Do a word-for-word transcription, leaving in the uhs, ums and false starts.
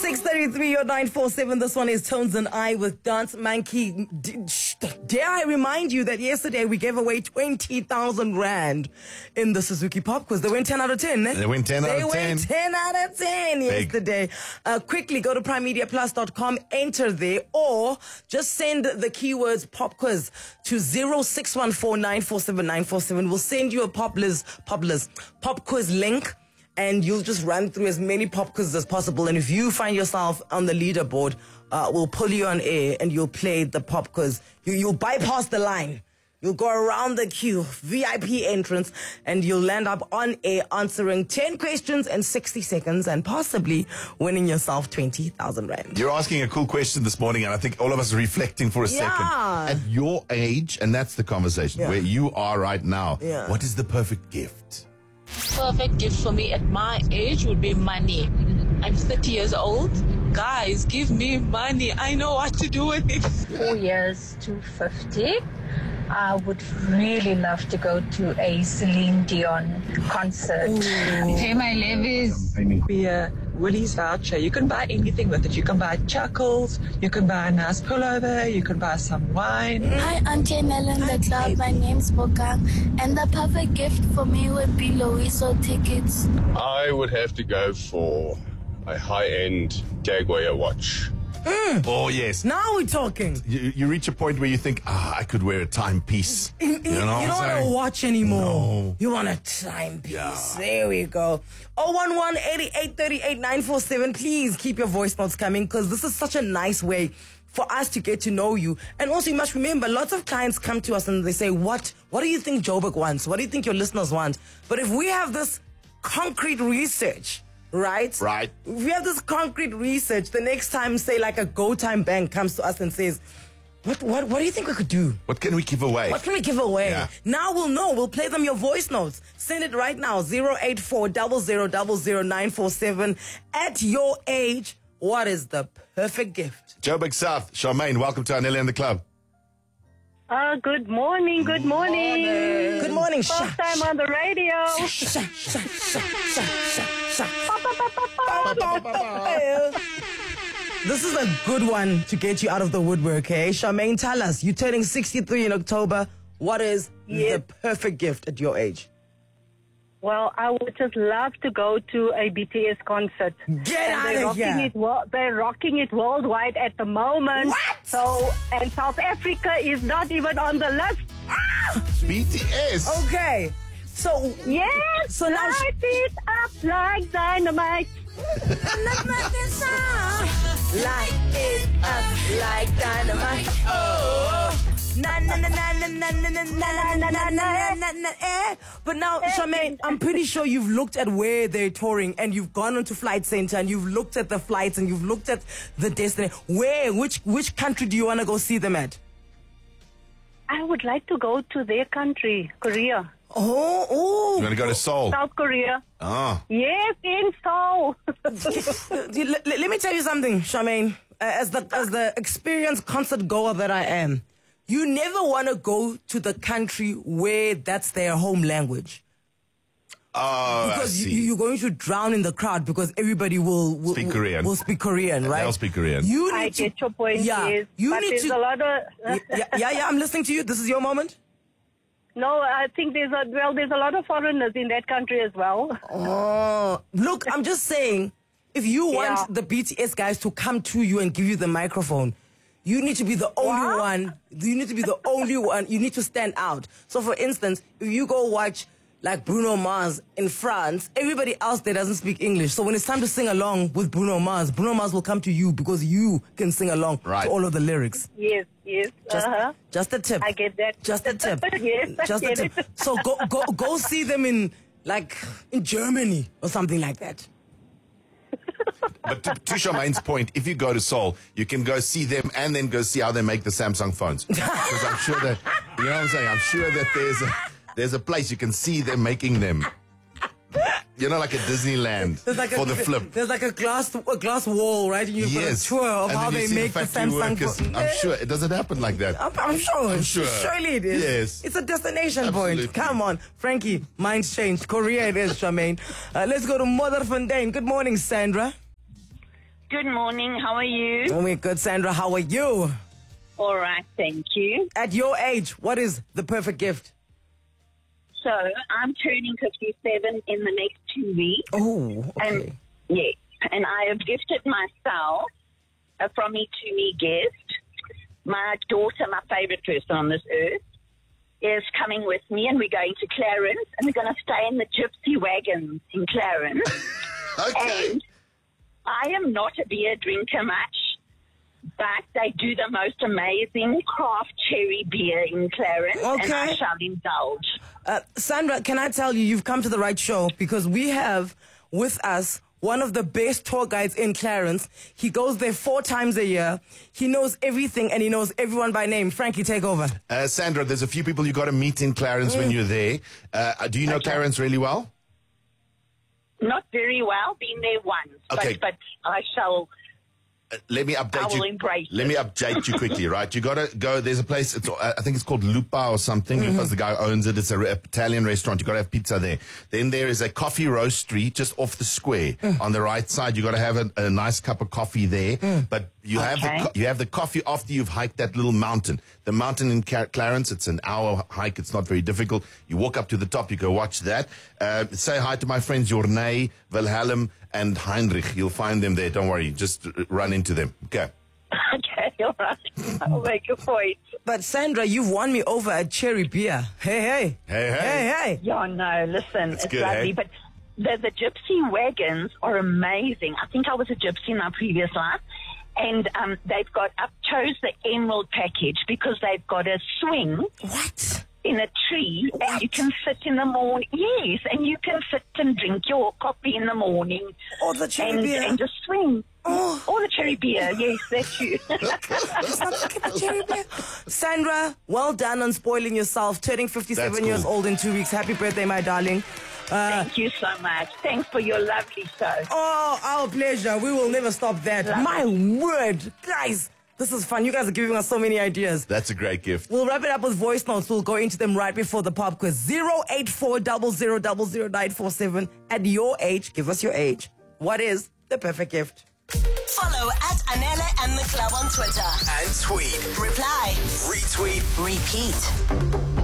six thirty-three or nine four seven. This one is Tones and I with Dance Monkey. D- sh- dare I remind you that yesterday we gave away twenty thousand rand in the Suzuki Pop Quiz. They went ten out of ten, eh? They went ten out They of ten. went ten out of ten yesterday. Uh, quickly go to prime media plus dot com, enter there, or just send the keywords Pop Quiz to zero six one four nine four seven nine four seven. We'll send you a Pop Liz, Pop Liz, Pop Quiz link. And you'll just run through as many pop quizzes as possible. And if you find yourself on the leaderboard, uh, we'll pull you on air and you'll play the pop quiz. You, you'll bypass the line. You'll go around the queue, V I P entrance, and you'll land up on air answering ten questions in sixty seconds and possibly winning yourself twenty thousand rand. You're asking a cool question this morning, and I think all of us are reflecting for a Yeah. second. At your age, and that's the conversation, Yeah. where you are right now, Yeah. what is the perfect gift? Perfect gift for me at my age would be money. I'm thirty years old. Guys, give me money. I know what to do with it. Four years to fifty. I would really love to go to a Celine Dion concert. Pay my levies. Be a Woolies voucher. You can buy anything with it. You can buy chuckles. You can buy a nice pullover. You can buy some wine. Hi, Auntie Mel in the club. My name's Bokang, and the perfect gift for me would be Loiso tickets. I would have to go for a high-end Jaguar watch. Oh, yes. Now we're talking. You, you reach a point where you think, ah, I could wear a timepiece. You, you, You know you what I'm don't want saying? to watch anymore. No. You want a timepiece. Yeah. There we go. oh one one, eight eight three eight, nine four seven. Please keep your voice notes coming because this is such a nice way for us to get to know you. And also, you must remember, lots of clients come to us and they say, what, what do you think Joburg wants? What do you think your listeners want? But if we have this concrete research, right? Right. If we have this concrete research, the next time, say, like a Go Time Bank comes to us and says, what, what, what do you think we could do? What can we give away? What can we give away? Yeah. Now we'll know. We'll play them your voice notes. Send it right now. zero eight four zero zero zero zero nine four seven. At your age, what is the perfect gift? Joburg South, Charmaine, welcome to Anelli and the Club. Uh, good morning, good morning. Good morning. First Sha, time on the radio. sha, sha, sha, sha, sha, sha, sha. This is a good one to get you out of the woodwork, eh? Charmaine, tell us, you're turning sixty-three in October. What is Yes. the perfect gift at your age? Well, I would just love to go to a B T S concert. Get And out they're of rocking here. It, wo- they're rocking it worldwide at the moment. What? So, and South Africa is not even on the list. B T S. Okay. So, Yes, So now sh- light it up like dynamite. light it up like dynamite. Oh, na na na na na na na na na na na na na na. Eh. But now, Charmaine, I'm pretty sure you've looked at where they're touring, and you've gone onto Flight Center, and you've looked at the flights, and you've looked at the destination. Where, which, which country do you want to go see them at? I would like to go to their country, Korea. Oh, You oh. want to go to Seoul? South Korea. Ah. Yes, in Seoul. let, let me tell you something, Charmaine. Uh, As the as the experienced concert goer that I am, you never want to go to the country where that's their home language. Oh, I Because see. you, you're going to drown in the crowd because everybody will, will Speak will- Korean. Will speak Korean, right? They'll speak Korean. You need I to, get your point, Yeah, yes. you but need there's to. a lot of... yeah, yeah, yeah. I'm listening to you. This is your moment. No, I think there's a... Well, there's a lot of foreigners in that country as well. Oh, look, I'm just saying, if you want Yeah. the B T S guys to come to you and give you the microphone, you need to be the only What? one. You need to be the only one. You need to stand out. So, for instance, if you go watch like Bruno Mars in France, everybody else there doesn't speak English. So when it's time to sing along with Bruno Mars, Bruno Mars will come to you because you can sing along Right. to all of the lyrics. Yes, yes. Just, uh-huh. just a tip. I get that. Just a tip. Yes, I Just a get tip. it. So go, go, go see them in like in Germany or something like that. But to, to Charmaine's point, if you go to Seoul, you can go see them and then go see how they make the Samsung phones. Because I'm sure that, you know what I'm saying? I'm sure that there's a, there's a place you can see them making them. You know, like a Disneyland There's like for a, the flip. There's like a glass a glass wall, right? And you've Yes. got a tour of And how then you they see make the factory Samsung workers. phone. I'm sure. It doesn't happen like that. I'm, I'm sure. I'm sure. Surely it is. Yes. It's a destination Absolutely. point. Come on, Frankie. Minds changed. Korea it is, Charmaine. Uh, let's go to Mother Fontaine. Good morning, Sandra. Good morning. How are you? Oh, we're good, Sandra. How are you? All right, thank you. At your age, what is the perfect gift? So I'm turning fifty-seven in the next two weeks. Oh, okay. And, yeah, and I have gifted myself a from me to me gift. My daughter, my favorite person on this earth, is coming with me, and we're going to Clarence, and we're going to stay in the gypsy wagons in Clarence. Okay. And I am not a beer drinker much, but they do the most amazing craft cherry beer in Clarence, Okay. and I shall indulge. Uh, Sandra, can I tell you, you've come to the right show, because we have with us one of the best tour guides in Clarence. He goes there four times a year. He knows everything, and he knows everyone by name. Frankie, take over. Uh, Sandra, there's a few people you got to meet in Clarence when you're there. Uh, do you know Okay. Clarence really well? Not very well, been there once, Okay. but, but I shall... Uh, let me update I will you. embrace Let it. me update you quickly, right? You got to go. There's a place. It's, uh, I think it's called Lupa or something. Mm-hmm. Lupa's the guy who owns it. It's a re- Italian restaurant. You got to have pizza there. Then there is a coffee roastery just off the square Mm. on the right side. You got to have a, a nice cup of coffee there. Mm. But you have the Okay. co- you have the coffee after you've hiked that little mountain. The mountain in Car- Clarence. It's an hour hike. It's not very difficult. You walk up to the top. You go watch that. Uh, say hi to my friends Jornay, Wilhelm, and Heinrich. You'll find them there. Don't worry. Just uh, run into them. Okay. Okay, all right. I'll make a point. But Sandra, you've won me over at cherry beer. Hey, hey. Hey, hey. Hey, hey. Yeah, no, listen, it's good, lovely. eh? But the, the gypsy wagons are amazing. I think I was a gypsy in my previous life. And um, they've got, I chose the Emerald package because they've got a swing What? in a tree, and you can sit in the morning. Yes, and you can sit and drink your coffee in the morning. Oh, the cherry and, beer. and just swing. Oh. Or the cherry beer, yes, that's you. Let's not forget the cherry beer. Sandra, well done on spoiling yourself. Turning fifty-seven That's years cool. old in two weeks. Happy birthday, my darling. Uh, Thank you so much. Thanks for your lovely show. oh, our pleasure. We will never stop that. Love My word. Guys, this is fun. You guys are giving us so many ideas. That's a great gift. We'll wrap it up with voice notes. We'll go into them right before the pop quiz. zero eight four zero zero zero zero nine four seven. At your age, give us your age. What is the perfect gift? Follow at Anela and the Club on Twitter. And tweet. Reply. Retweet. Repeat.